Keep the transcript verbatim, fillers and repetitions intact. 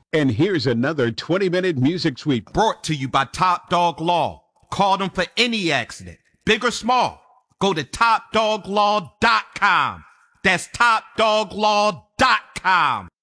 And here's another twenty-minute music sweep brought to you by Top Dog Law. Call them for any accident, big or small. Go to top dog law dot com. That's top dog law dot com.